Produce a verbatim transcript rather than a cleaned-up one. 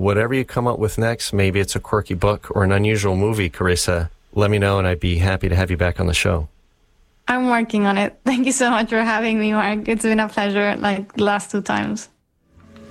whatever you come up with next, maybe it's a quirky book or an unusual movie, Carissa, let me know and I'd be happy to have you back on the show. I'm working on it. Thank you so much for having me, Mark. It's been a pleasure, like the last two times.